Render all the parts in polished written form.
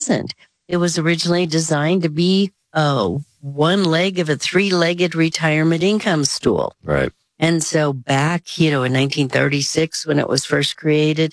wasn't. It was originally designed to be one leg of a three-legged retirement income stool. Right. And so back, in 1936, when it was first created,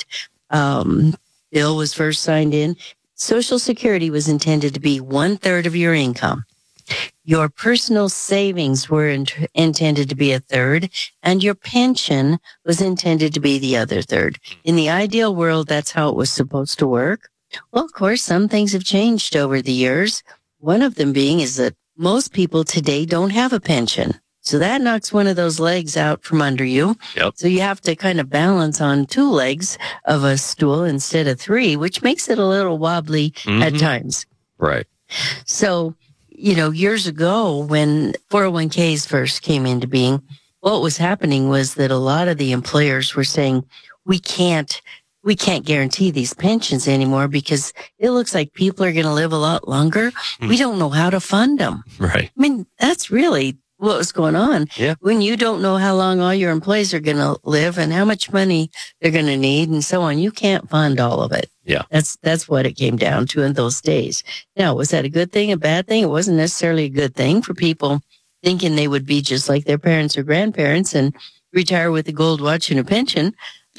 bill was first signed in, Social Security was intended to be 1/3 of your income. Your personal savings were intended to be 1/3, and your pension was intended to be the other third. In the ideal world, that's how it was supposed to work. Well, of course, some things have changed over the years. One of them being is that most people today don't have a pension. So that knocks one of those legs out from under you. Yep. So you have to kind of balance on 2 legs of a stool instead of 3, which makes it a little wobbly at times. Right. So, years ago when 401ks first came into being, what was happening was that a lot of the employers were saying, we can't guarantee these pensions anymore because it looks like people are going to live a lot longer. We don't know how to fund them. Right. I mean, that's really what was going on. Yeah. When you don't know how long all your employees are going to live and how much money they're going to need and so on, you can't fund all of it. Yeah. That's what it came down to in those days. Now, was that a good thing, a bad thing? It wasn't necessarily a good thing for people thinking they would be just like their parents or grandparents and retire with a gold watch and a pension.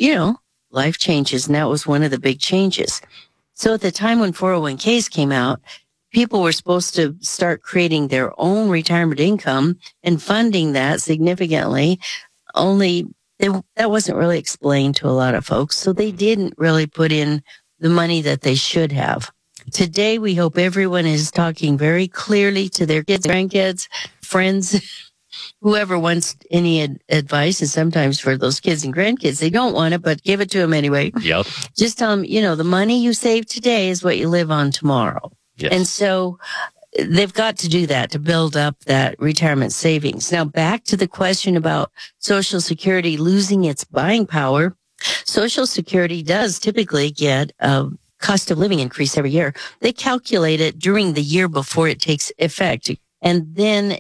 Life changes, and that was one of the big changes. So at the time when 401ks came out, people were supposed to start creating their own retirement income and funding that significantly. Only that wasn't really explained to a lot of folks. So they didn't really put in the money that they should have. Today, we hope everyone is talking very clearly to their kids, grandkids, friends, whoever wants any advice. And sometimes for those kids and grandkids, they don't want it, but give it to them anyway. Yep. Just tell them, the money you save today is what you live on tomorrow. Yes. And so they've got to do that to build up that retirement savings. Now, back to the question about Social Security losing its buying power. Social Security does typically get a cost of living increase every year. They calculate it during the year before it takes effect. And then,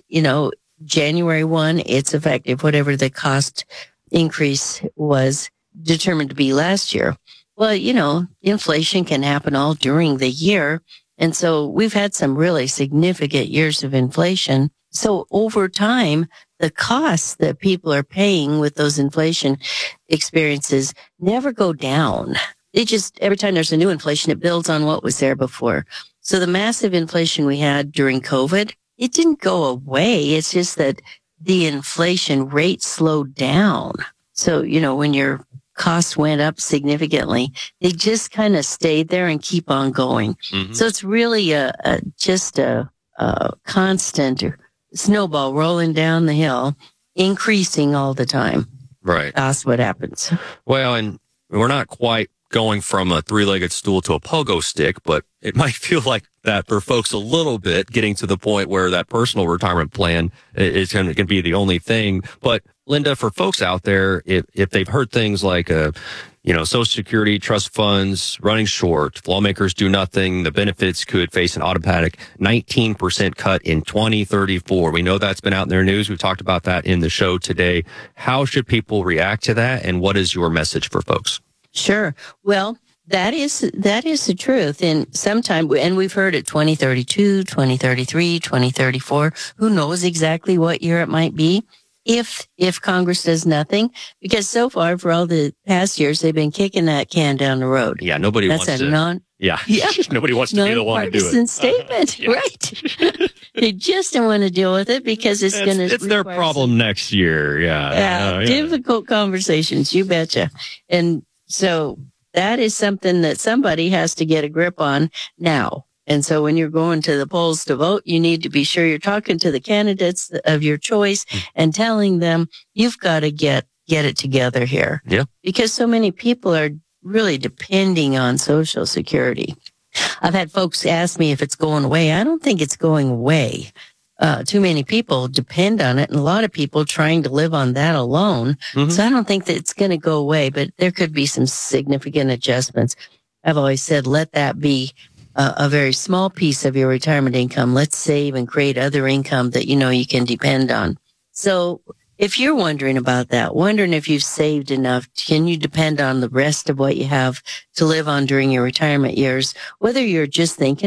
January 1, it's effective, whatever the cost increase was determined to be last year. Well, inflation can happen all during the year. And so we've had some really significant years of inflation. So over time, the costs that people are paying with those inflation experiences never go down. They just, every time there's a new inflation, it builds on what was there before. So the massive inflation we had during COVID, it didn't go away. It's just that the inflation rate slowed down. So, when your costs went up significantly, they just kind of stayed there and keep on going. So it's really just a constant snowball rolling down the hill, increasing all the time. Right. That's what happens. Well, and we're not quite going from a 3-legged stool to a pogo stick, but it might feel like that for folks a little bit, getting to the point where that personal retirement plan is going to be the only thing. But Linda, for folks out there, if they've heard things like, Social Security, trust funds running short, if lawmakers do nothing, the benefits could face an automatic 19% cut in 2034. We know that's been out in their news. We've talked about that in the show today. How should people react to that? And what is your message for folks? Sure. Well, that is the truth. And we've heard it 2032, 2033, 2034. Who knows exactly what year it might be if Congress does nothing? Because so far, for all the past years, they've been kicking that can down the road. Yeah, nobody wants to. Yeah. Nobody wants to be the one to do it. Nonpartisan statement, right? They just don't want to deal with it because it's going to. It's their problem next year. Yeah. Difficult conversations. You betcha. And so that is something that somebody has to get a grip on now. And so when you're going to the polls to vote, you need to be sure you're talking to the candidates of your choice and telling them you've got to get it together here. Yeah. Because so many people are really depending on Social Security. I've had folks ask me if it's going away. I don't think it's going away. Too many people depend on it, and a lot of people trying to live on that alone. So I don't think that it's going to go away, but there could be some significant adjustments. I've always said, let that be a very small piece of your retirement income. Let's save and create other income that you can depend on. So if you're wondering about that, wondering if you've saved enough, can you depend on the rest of what you have to live on during your retirement years, whether you're just thinking